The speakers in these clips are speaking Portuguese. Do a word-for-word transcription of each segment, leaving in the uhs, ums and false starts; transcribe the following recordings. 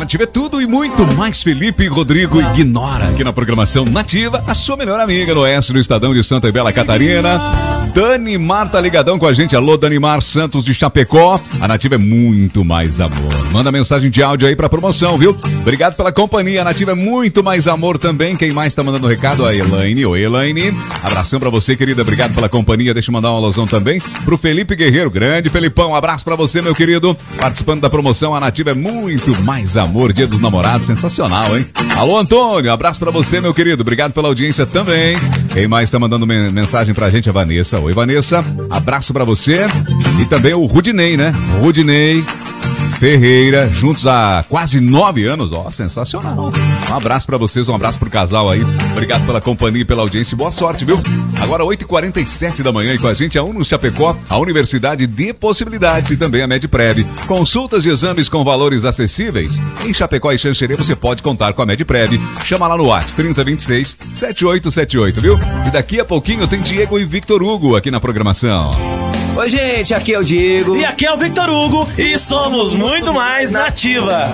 Nativa é tudo e muito mais. Felipe Rodrigo Ignora aqui na programação Nativa, a sua melhor amiga no oeste do Estadão de Santa e Bela Catarina. Dani Mar tá ligadão com a gente. Alô, Dani Mar Santos de Chapecó. A Nativa é muito mais amor. Manda mensagem de áudio aí pra promoção, viu? Obrigado pela companhia. A Nativa é muito mais amor também. Quem mais tá mandando recado? A Elaine. Oi, Elaine. Abração pra você, querida. Obrigado pela companhia. Deixa eu mandar uma alusão também pro Felipe Guerreiro. Grande Felipão. Um abraço pra você, meu querido. Participando da promoção, a Nativa é muito mais amor. Dia dos Namorados. Sensacional, hein? Alô, Antônio. Abraço pra você, meu querido. Obrigado pela audiência também. Quem mais tá mandando mensagem pra gente? A Vanessa. Oi, Vanessa, abraço pra você. E também o Rudinei, né? Rudinei Ferreira, juntos há quase nove anos, ó, sensacional. Um abraço pra vocês, um abraço pro casal aí. Obrigado pela companhia e pela audiência, boa sorte, viu? Agora oito e quarenta e sete da manhã e com a gente a Unos Chapecó, a Universidade de Possibilidades e também a Medprev. Consultas de exames com valores acessíveis. Em Chapecó e Xanxerê você pode contar com a Medprev. Chama lá no WhatsApp trinta, vinte e seis, setenta e oito setenta e oito, viu? E daqui a pouquinho tem Diego e Victor Hugo aqui na programação. Oi, gente, aqui é o Diego. E aqui é o Victor Hugo. E somos muito mais Nativa.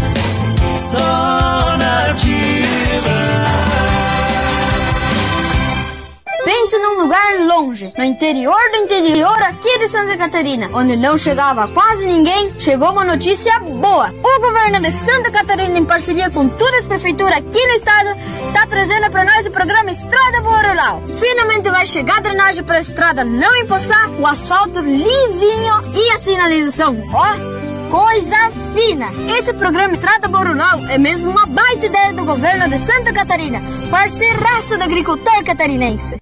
Só Nativa. Pense num lugar longe, no interior do interior aqui de Santa Catarina, onde não chegava quase ninguém. Chegou uma notícia boa. O governo de Santa Catarina, em parceria com todas as prefeituras aqui no estado, está trazendo para nós o programa Estrada Boa Rural. Finalmente vai chegar a drenagem para a estrada não empoçar, o asfalto lisinho e a sinalização, ó, coisa fina. Esse programa Estrada Boa Rural é mesmo uma baita ideia do governo de Santa Catarina, parceiraço do agricultor catarinense.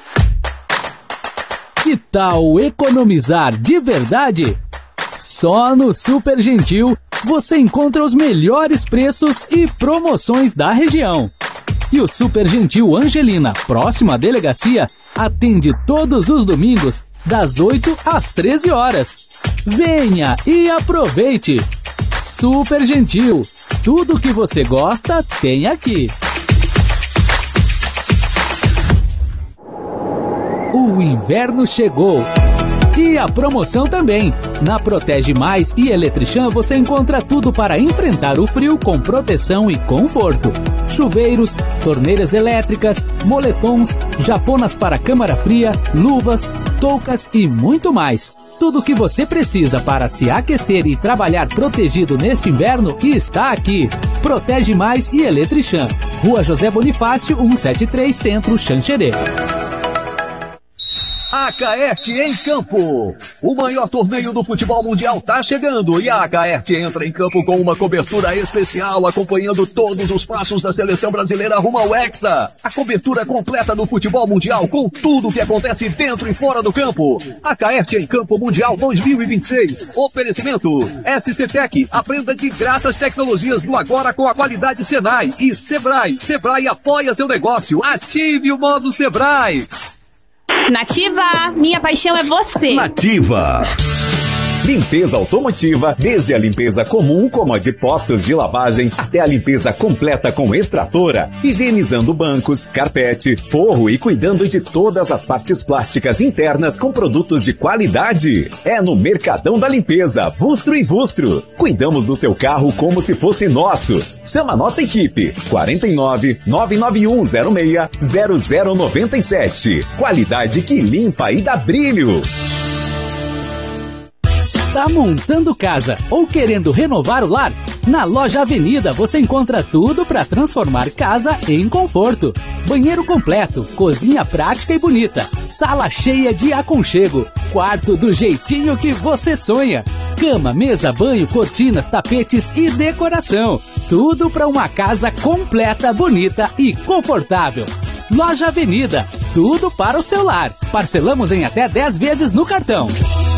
Que tal economizar de verdade? Só no Super Gentil você encontra os melhores preços e promoções da região. E o Super Gentil Angelina, próximo à delegacia, atende todos os domingos, das oito às treze horas. Venha e aproveite! Super Gentil, tudo que você gosta tem aqui. O inverno chegou e a promoção também. Na Protege Mais e Eletrichan você encontra tudo para enfrentar o frio com proteção e conforto. Chuveiros, torneiras elétricas, moletons, japonas para câmara fria, luvas, toucas e muito mais. Tudo o que você precisa para se aquecer e trabalhar protegido neste inverno está aqui. Protege Mais e Eletrichan. Rua José Bonifácio, cento e setenta e três, Centro, Xanxerê. Acaerte em Campo. O maior torneio do futebol mundial tá chegando e a Acaerte entra em campo com uma cobertura especial acompanhando todos os passos da seleção brasileira rumo ao Hexa. A cobertura completa do futebol mundial com tudo o que acontece dentro e fora do campo. Acaerte em Campo Mundial dois mil e vinte e seis. Oferecimento S C Tec. Aprenda de graça as tecnologias do agora com a qualidade Senai e Sebrae. Sebrae apoia seu negócio. Ative o modo Sebrae. Nativa, minha paixão é você. Nativa. Limpeza automotiva, desde a limpeza comum, como a de postos de lavagem, até a limpeza completa com extratora, higienizando bancos, carpete, forro e cuidando de todas as partes plásticas internas com produtos de qualidade. É no Mercadão da Limpeza, Vustro e Vustro. Cuidamos do seu carro como se fosse nosso. Chama a nossa equipe, quarenta e nove, nove nove um zero seis, zero zero nove sete. Qualidade que limpa e dá brilho. Tá montando casa ou querendo renovar o lar? Na Loja Avenida você encontra tudo para transformar casa em conforto. Banheiro completo, cozinha prática e bonita, sala cheia de aconchego, quarto do jeitinho que você sonha. Cama, mesa, banho, cortinas, tapetes e decoração. Tudo para uma casa completa, bonita e confortável. Loja Avenida, tudo para o seu lar. Parcelamos em até dez vezes no cartão.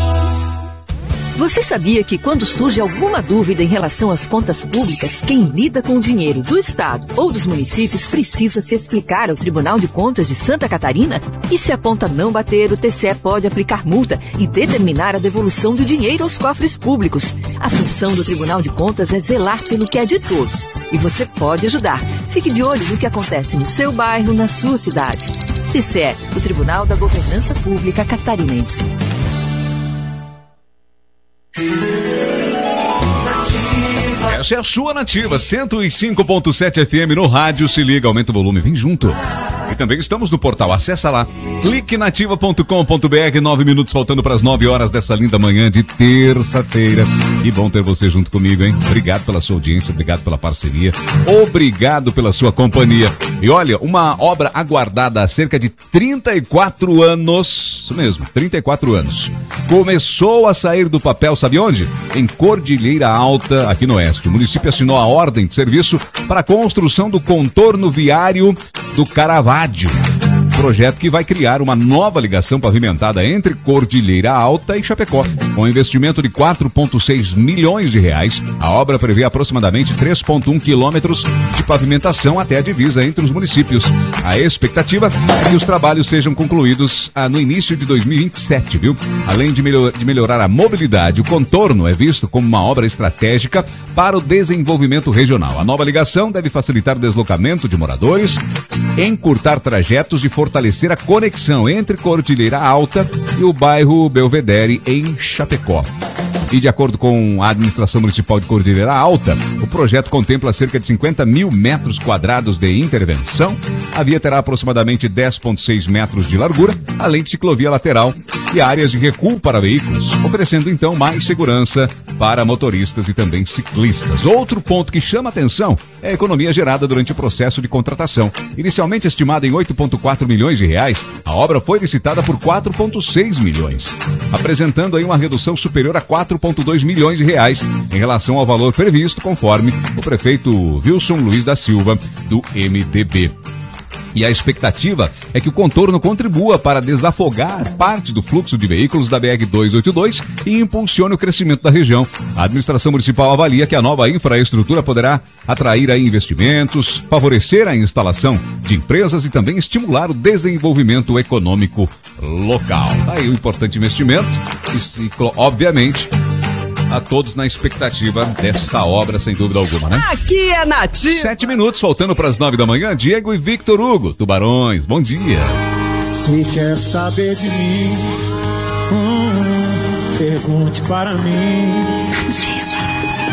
Você sabia que quando surge alguma dúvida em relação às contas públicas, quem lida com o dinheiro do Estado ou dos municípios precisa se explicar ao Tribunal de Contas de Santa Catarina? E se a conta não bater, o T C E pode aplicar multa e determinar a devolução do dinheiro aos cofres públicos. A função do Tribunal de Contas é zelar pelo que é de todos. E você pode ajudar. Fique de olho no que acontece no seu bairro, na sua cidade. T C E, o Tribunal da Governança Pública Catarinense. Essa é a sua Nativa, cento e cinco ponto sete F M no rádio. Se liga, aumenta o volume, vem junto. E também estamos no portal, acessa lá, clique nativa ponto com ponto b r. Nove minutos faltando para as nove horas dessa linda manhã de terça-feira. E bom ter você junto comigo, hein? Obrigado pela sua audiência, obrigado pela parceria, obrigado pela sua companhia. E olha, uma obra aguardada há cerca de trinta e quatro anos, isso mesmo, trinta e quatro anos, começou a sair do papel, sabe onde? Em Cordilheira Alta, aqui no Oeste. O município assinou a ordem de serviço para a construção do contorno viário do Caravaggio. Projeto que vai criar uma nova ligação pavimentada entre Cordilheira Alta e Chapecó. Com investimento de quatro vírgula seis milhões de reais, a obra prevê aproximadamente três vírgula um quilômetros de pavimentação até a divisa entre os municípios. A expectativa é que os trabalhos sejam concluídos ah, no início de dois mil e vinte e sete, viu? Além de, melhor, de melhorar a mobilidade, o contorno é visto como uma obra estratégica para o desenvolvimento regional. A nova ligação deve facilitar o deslocamento de moradores, encurtar trajetos e fortalecer a conexão entre Cordilheira Alta e o bairro Belvedere, em Chapecó. E de acordo com a administração municipal de Cordilheira Alta, o projeto contempla cerca de cinquenta mil metros quadrados de intervenção. A via terá aproximadamente dez vírgula seis metros de largura, além de ciclovia lateral e áreas de recuo para veículos, oferecendo então mais segurança para motoristas e também ciclistas. Outro ponto que chama atenção é a economia gerada durante o processo de contratação. Inicialmente estimada em oito vírgula quatro milhões de reais, a obra foi licitada por quatro vírgula seis milhões, apresentando aí uma redução superior a quatro vírgula dois milhões de reais em relação ao valor previsto, conforme o prefeito Wilson Luiz da Silva, do M D B. E a expectativa é que o contorno contribua para desafogar parte do fluxo de veículos da B R duzentos e oitenta e dois e impulsione o crescimento da região. A administração municipal avalia que a nova infraestrutura poderá atrair aí investimentos, favorecer a instalação de empresas e também estimular o desenvolvimento econômico local. Aí o importante investimento e, obviamente, a todos na expectativa desta obra, sem dúvida alguma, né? Aqui é Nativa. Sete minutos, faltando para as nove da manhã, Diego e Victor Hugo, Tubarões, bom dia. Se quer saber de mim, hum, pergunte para mim. Jesus.